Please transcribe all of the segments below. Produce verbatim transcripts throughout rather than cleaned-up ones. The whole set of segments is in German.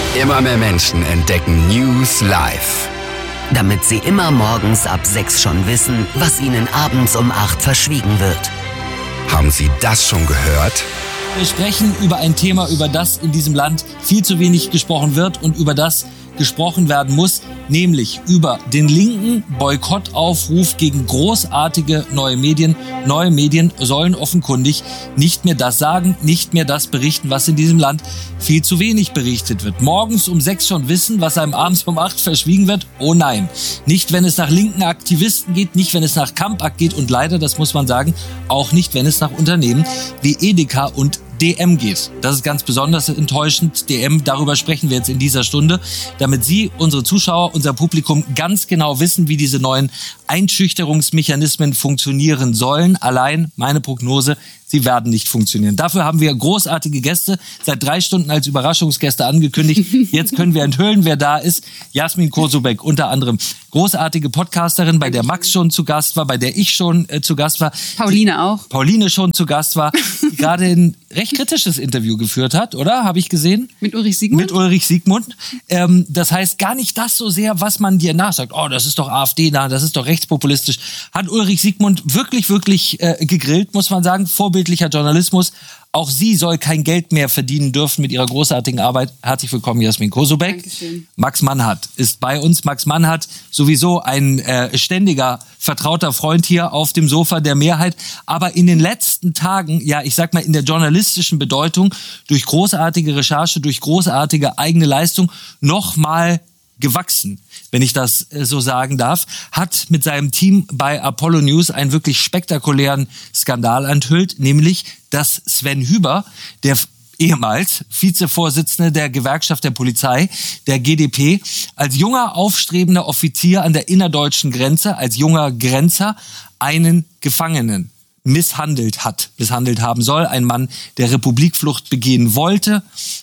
Immer mehr Menschen entdecken News live. Damit sie immer morgens ab sechs schon wissen, was ihnen abends um acht verschwiegen wird. Haben Sie das schon gehört? Wir sprechen über ein Thema, über das in diesem Land viel zu wenig gesprochen wird und über das gesprochen werden muss, nämlich über den linken Boykottaufruf gegen großartige neue Medien. Neue Medien sollen offenkundig nicht mehr das sagen, nicht mehr das berichten, was in diesem Land viel zu wenig berichtet wird. Morgens um sechs schon wissen, was einem abends um acht verschwiegen wird? Oh nein. Nicht, wenn es nach linken Aktivisten geht, nicht, wenn es nach Kampakt geht und leider, das muss man sagen, auch nicht, wenn es nach Unternehmen wie Edeka und D M geht. Das ist ganz besonders enttäuschend. D M, darüber sprechen wir jetzt in dieser Stunde, damit Sie, unsere Zuschauer, unser Publikum ganz genau wissen, wie diese neuen Einschüchterungsmechanismen funktionieren sollen. Allein meine Prognose, sie werden nicht funktionieren. Dafür haben wir großartige Gäste, seit drei Stunden als Überraschungsgäste angekündigt. Jetzt können wir enthüllen, wer da ist. Jasmin Kosubek, unter anderem großartige Podcasterin, bei der Max schon zu Gast war, bei der ich schon äh, zu Gast war. Pauline auch. Pauline schon zu Gast war, die gerade ein recht kritisches Interview geführt hat, oder? Habe ich gesehen? Mit Ulrich Siegmund? Mit Ulrich Siegmund. Ähm, das heißt gar nicht das so sehr, was man dir nachsagt. Oh, das ist doch AfD-nah, das ist doch rechtspopulistisch. Hat Ulrich Siegmund wirklich, wirklich äh, gegrillt, muss man sagen. Vorbildlicher Journalismus. Auch sie soll kein Geld mehr verdienen dürfen mit ihrer großartigen Arbeit. Herzlich willkommen, Jasmin Kosubek. Dankeschön. Max Mannhardt ist bei uns. Max Mannhardt, sowieso ein äh, ständiger, vertrauter Freund hier auf dem Sofa der Mehrheit. Aber in den letzten Tagen, ja, ich sag mal in der journalistischen Bedeutung, durch großartige Recherche, durch großartige eigene Leistung noch mal gewachsen, wenn ich das so sagen darf, hat mit seinem Team bei Apollo News einen wirklich spektakulären Skandal enthüllt, nämlich, dass Sven Hüber, der ehemals Vizevorsitzende der Gewerkschaft der Polizei, der G D P, als junger aufstrebender Offizier an der innerdeutschen Grenze, als junger Grenzer, einen Gefangenen misshandelt hat, misshandelt haben soll. Ein Mann, der Republikflucht begehen wollte,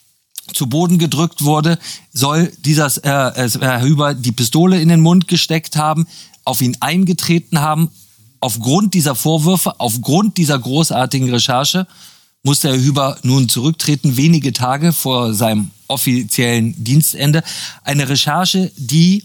zu Boden gedrückt wurde, soll dieser äh, Herr Hüber die Pistole in den Mund gesteckt haben, auf ihn eingetreten haben. Aufgrund dieser Vorwürfe, aufgrund dieser großartigen Recherche musste Herr Hüber nun zurücktreten, wenige Tage vor seinem offiziellen Dienstende. Eine Recherche, die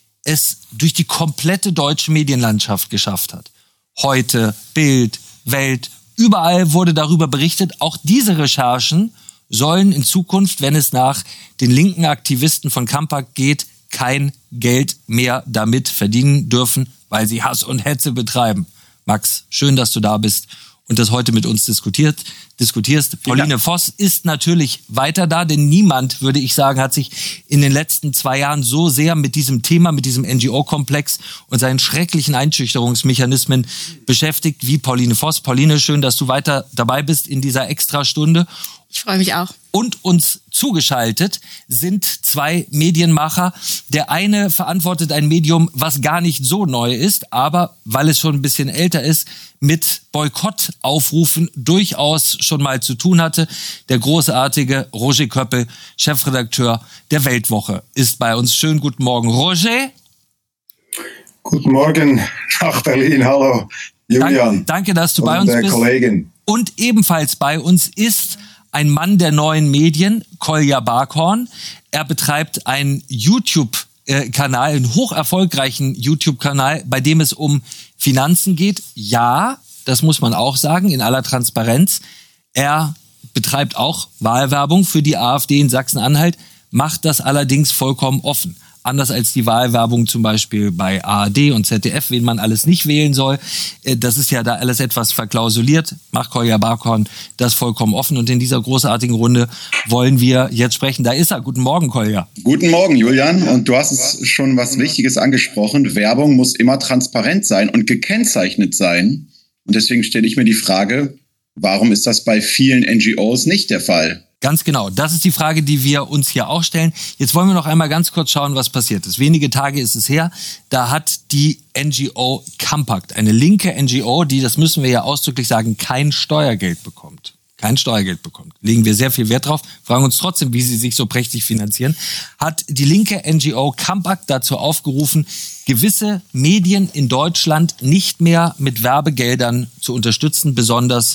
es durch die komplette deutsche Medienlandschaft geschafft hat. Heute, Bild, Welt, überall wurde darüber berichtet. Auch diese Recherchen sollen in Zukunft, wenn es nach den linken Aktivisten von Kampakt geht, kein Geld mehr damit verdienen dürfen, weil sie Hass und Hetze betreiben. Max, schön, dass du da bist und das heute mit uns diskutiert, diskutierst. Pauline ja. Voss ist natürlich weiter da, denn niemand, würde ich sagen, hat sich in den letzten zwei Jahren so sehr mit diesem Thema, mit diesem N G O-Komplex und seinen schrecklichen Einschüchterungsmechanismen beschäftigt wie Pauline Voss. Pauline, schön, dass du weiter dabei bist in dieser Extrastunde. Ich freue mich auch. Und uns zugeschaltet sind zwei Medienmacher. Der eine verantwortet ein Medium, was gar nicht so neu ist, aber weil es schon ein bisschen älter ist, mit Boykottaufrufen durchaus schon mal zu tun hatte. Der großartige Roger Köppel, Chefredakteur der Weltwoche, ist bei uns. Schönen guten Morgen, Roger. Guten Morgen nach Berlin. Hallo, Julian. Danke, danke dass du bei uns bist. Kollegin. Und ebenfalls bei uns ist ein Mann der neuen Medien, Kolja Barkhorn. Er betreibt einen YouTube-Kanal, einen hoch erfolgreichen YouTube-Kanal, bei dem es um Finanzen geht. Ja, das muss man auch sagen, in aller Transparenz. Er betreibt auch Wahlwerbung für die AfD in Sachsen-Anhalt, macht das allerdings vollkommen offen. Anders als die Wahlwerbung zum Beispiel bei A R D und Z D F, wen man alles nicht wählen soll. Das ist ja da alles etwas verklausuliert. Macht Kolja Barkhorn das vollkommen offen. Und in dieser großartigen Runde wollen wir jetzt sprechen. Da ist er. Guten Morgen, Kolja. Guten Morgen, Julian. Und du hast es schon was Wichtiges angesprochen. Werbung muss immer transparent sein und gekennzeichnet sein. Und deswegen stelle ich mir die Frage, warum ist das bei vielen N G Os nicht der Fall? Ganz genau. Das ist die Frage, die wir uns hier auch stellen. Jetzt wollen wir noch einmal ganz kurz schauen, was passiert ist. Wenige Tage ist es her, da hat die N G O Kampakt, eine linke N G O, die, das müssen wir ja ausdrücklich sagen, kein Steuergeld bekommt. Kein Steuergeld bekommt. Legen wir sehr viel Wert drauf, fragen uns trotzdem, wie sie sich so prächtig finanzieren. Hat die linke N G O Kampakt dazu aufgerufen, gewisse Medien in Deutschland nicht mehr mit Werbegeldern zu unterstützen, besonders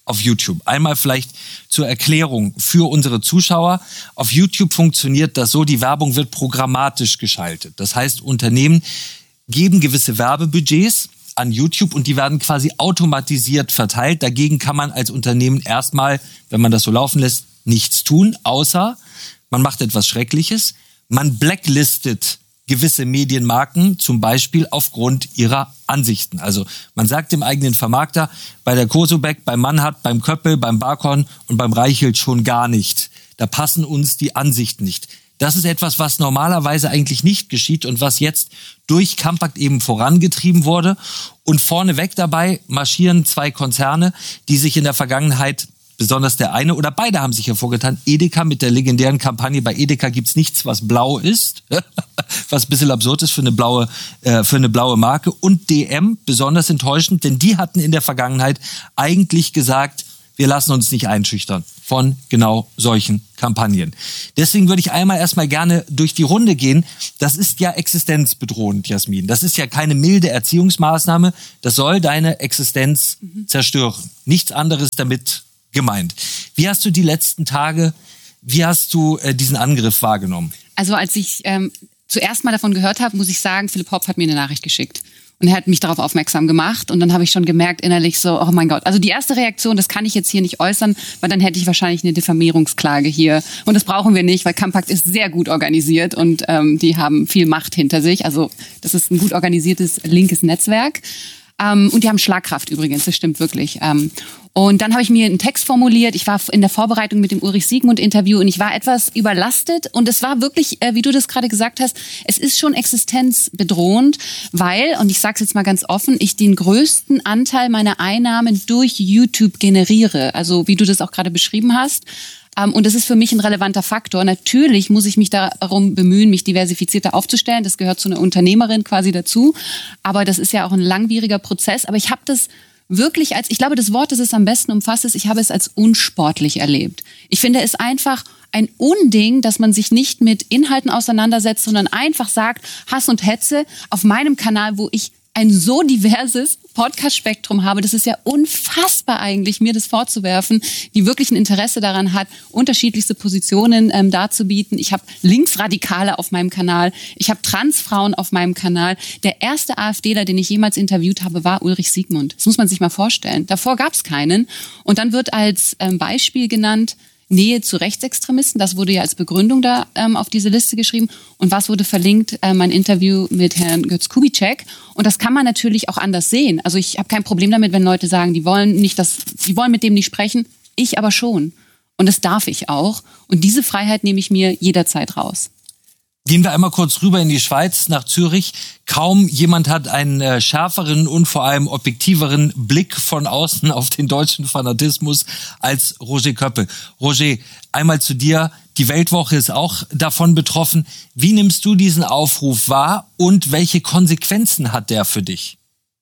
auf YouTube. Einmal vielleicht zur Erklärung für unsere Zuschauer. Auf YouTube funktioniert das so, die Werbung wird programmatisch geschaltet. Das heißt, Unternehmen geben gewisse Werbebudgets an YouTube und die werden quasi automatisiert verteilt. Dagegen kann man als Unternehmen erstmal, wenn man das so laufen lässt, nichts tun, außer man macht etwas Schreckliches. Man blacklistet gewisse Medienmarken, zum Beispiel aufgrund ihrer Ansichten. Also man sagt dem eigenen Vermarkter, bei der Kosobeck, beim Mannhardt, beim Köppel, beim Barkhorn und beim Reichelt schon gar nicht. Da passen uns die Ansichten nicht. Das ist etwas, was normalerweise eigentlich nicht geschieht und was jetzt durch Campact eben vorangetrieben wurde. Und vorneweg dabei marschieren zwei Konzerne, die sich in der Vergangenheit, besonders der eine oder beide haben sich hervorgetan, Edeka mit der legendären Kampagne, bei Edeka gibt's nichts, was blau ist, was ein bisschen absurd ist für eine blaue, äh, für eine blaue Marke, und D M, besonders enttäuschend, denn die hatten in der Vergangenheit eigentlich gesagt, wir lassen uns nicht einschüchtern von genau solchen Kampagnen. Deswegen würde ich einmal erstmal gerne durch die Runde gehen. Das ist ja existenzbedrohend, Jasmin. Das ist ja keine milde Erziehungsmaßnahme. Das soll deine Existenz mhm. zerstören. Nichts anderes damit gemeint. Wie hast du die letzten Tage, wie hast du äh, diesen Angriff wahrgenommen? Also als ich ähm, zuerst mal davon gehört habe, muss ich sagen, Philipp Hopf hat mir eine Nachricht geschickt. Und er hat mich darauf aufmerksam gemacht und dann habe ich schon gemerkt innerlich so, oh mein Gott. Also die erste Reaktion, das kann ich jetzt hier nicht äußern, weil dann hätte ich wahrscheinlich eine Diffamierungsklage hier. Und das brauchen wir nicht, weil Campact ist sehr gut organisiert und ähm, die haben viel Macht hinter sich. Also das ist ein gut organisiertes linkes Netzwerk. Ähm, und die haben Schlagkraft übrigens, das stimmt wirklich. Ähm, und dann habe ich mir einen Text formuliert. Ich war in der Vorbereitung mit dem Ulrich Siegmund-Interview und ich war etwas überlastet. Und es war wirklich, äh, wie du das gerade gesagt hast, es ist schon existenzbedrohend, weil, und ich sage es jetzt mal ganz offen, ich den größten Anteil meiner Einnahmen durch YouTube generiere. Also wie du das auch gerade beschrieben hast. Um, und das ist für mich ein relevanter Faktor. Natürlich muss ich mich darum bemühen, mich diversifizierter aufzustellen. Das gehört zu einer Unternehmerin quasi dazu. Aber das ist ja auch ein langwieriger Prozess. Aber ich habe das wirklich als, ich glaube, das Wort, das es am besten umfasst, ist, ich habe es als unsportlich erlebt. Ich finde es einfach ein Unding, dass man sich nicht mit Inhalten auseinandersetzt, sondern einfach sagt, Hass und Hetze auf meinem Kanal, wo ich ein so diverses Podcast-Spektrum habe. Das ist ja unfassbar eigentlich, mir das vorzuwerfen, die wirklich ein Interesse daran hat, unterschiedlichste Positionen ähm, darzubieten. Ich habe Linksradikale auf meinem Kanal. Ich habe Transfrauen auf meinem Kanal. Der erste AfDler, den ich jemals interviewt habe, war Ulrich Siegmund. Das muss man sich mal vorstellen. Davor gab es keinen. Und dann wird als ähm, Beispiel genannt, Nähe zu Rechtsextremisten, das wurde ja als Begründung da ähm, auf diese Liste geschrieben. Und was wurde verlinkt? Ähm, ein Interview mit Herrn Götz Kubitschek. Und das kann man natürlich auch anders sehen. Also ich habe kein Problem damit, wenn Leute sagen, die wollen nicht, das, die wollen mit dem nicht sprechen. Ich aber schon. Und das darf ich auch. Und diese Freiheit nehme ich mir jederzeit raus. Gehen wir einmal kurz rüber in die Schweiz, nach Zürich. Kaum jemand hat einen äh, schärferen und vor allem objektiveren Blick von außen auf den deutschen Fanatismus als Roger Köppel. Roger, einmal zu dir. Die Weltwoche ist auch davon betroffen. Wie nimmst du diesen Aufruf wahr und welche Konsequenzen hat der für dich?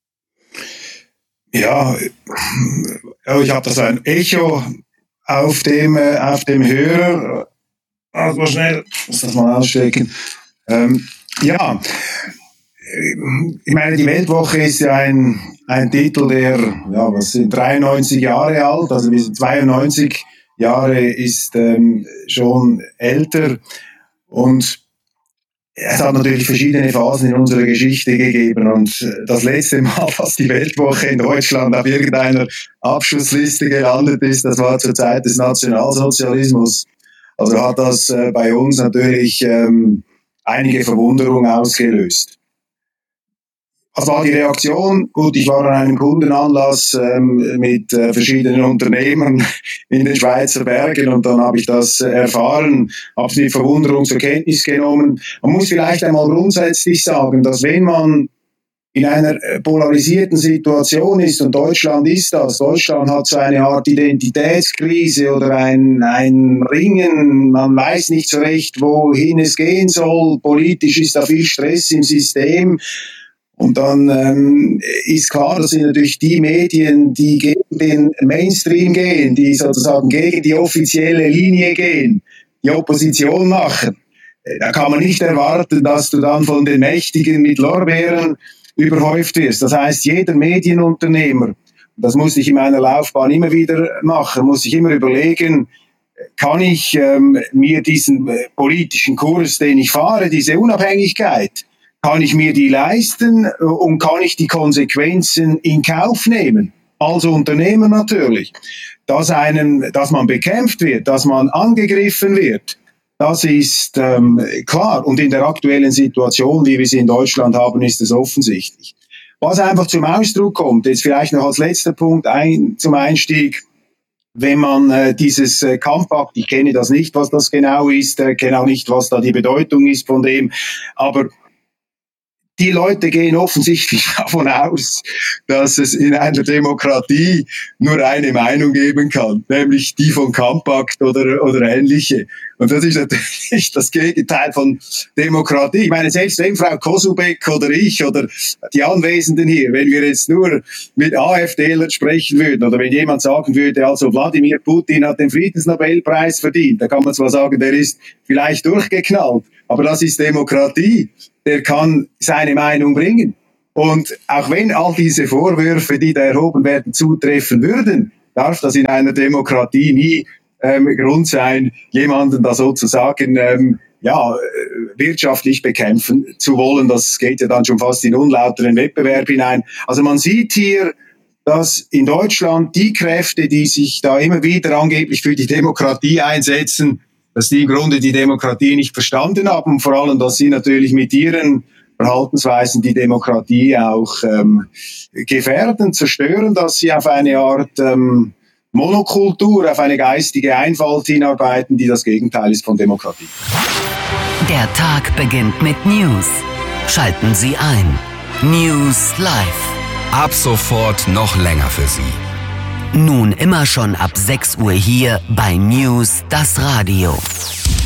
Ja, ich habe da so ein Echo auf dem, äh, auf dem Hörer. Also schnell, muss das mal ausstecken. Ähm, ja, ich meine, die Weltwoche ist ja ein, ein Titel, der, ja, was sind dreiundneunzig Jahre alt, also wir sind zweiundneunzig Jahre, ist ähm, schon älter und es hat natürlich verschiedene Phasen in unserer Geschichte gegeben und das letzte Mal, dass die Weltwoche in Deutschland auf irgendeiner Abschlussliste gelandet ist, das war zur Zeit des Nationalsozialismus. Also hat das äh, bei uns natürlich ähm, einige Verwunderung ausgelöst. Was war die Reaktion? Gut, ich war an einem Kundenanlass ähm, mit äh, verschiedenen Unternehmern in den Schweizer Bergen und dann habe ich das äh, erfahren, habe es mit Verwunderung zur Kenntnis genommen. Man muss vielleicht einmal grundsätzlich sagen, dass wenn man in einer polarisierten Situation ist, und Deutschland ist das. Deutschland hat so eine Art Identitätskrise oder ein, ein Ringen. Man weiß nicht so recht, wohin es gehen soll. Politisch ist da viel Stress im System. Und dann ähm, ist klar, das sind natürlich die Medien, die gegen den Mainstream gehen, die sozusagen gegen die offizielle Linie gehen, die Opposition machen. Da kann man nicht erwarten, dass du dann von den Mächtigen mit Lorbeeren überhäuft wirst. Das heißt, jeder Medienunternehmer das muss ich in meiner Laufbahn immer wieder machen, muss ich immer überlegen, kann ich ähm, mir diesen äh, politischen Kurs, den ich fahre, diese Unabhängigkeit, kann ich mir die leisten äh, und kann ich die Konsequenzen in Kauf nehmen? Als Unternehmer natürlich. Dass, einen, dass man bekämpft wird, dass man angegriffen wird, das ist ähm, klar. Und in der aktuellen Situation, wie wir sie in Deutschland haben, ist es offensichtlich. Was einfach zum Ausdruck kommt, jetzt vielleicht noch als letzter Punkt ein, zum Einstieg, wenn man äh, dieses äh, Kampfakt, ich kenne das nicht, was das genau ist, äh, kenne auch nicht, was da die Bedeutung ist von dem, aber die Leute gehen offensichtlich davon aus, dass es in einer Demokratie nur eine Meinung geben kann, nämlich die von Kampfakt oder, oder ähnliche. Und das ist natürlich das Gegenteil von Demokratie. Ich meine, selbst wenn Frau Kosubek oder ich oder die Anwesenden hier, wenn wir jetzt nur mit AfDlern sprechen würden oder wenn jemand sagen würde, also Wladimir Putin hat den Friedensnobelpreis verdient, da kann man zwar sagen, der ist vielleicht durchgeknallt, aber das ist Demokratie. Der kann seine Meinung bringen. Und auch wenn all diese Vorwürfe, die da erhoben werden, zutreffen würden, darf das in einer Demokratie nie ähm, Grund sein, jemanden da sozusagen ähm, ja, wirtschaftlich bekämpfen zu wollen. Das geht ja dann schon fast in unlauteren Wettbewerb hinein. Also man sieht hier, dass in Deutschland die Kräfte, die sich da immer wieder angeblich für die Demokratie einsetzen, dass die im Grunde die Demokratie nicht verstanden haben, vor allem, dass sie natürlich mit ihren Verhaltensweisen die Demokratie auch ähm, gefährden, zerstören, dass sie auf eine Art ähm, Monokultur, auf eine geistige Einfalt hinarbeiten, die das Gegenteil ist von Demokratie. Der Tag beginnt mit News. Schalten Sie ein. News Live. Ab sofort noch länger für Sie. Nun immer schon ab sechs Uhr hier bei News das Radio.